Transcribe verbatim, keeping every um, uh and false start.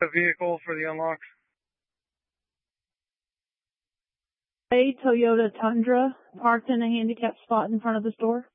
The vehicle for the unlock. A Toyota Tundra parked in a handicapped spot in front of the store.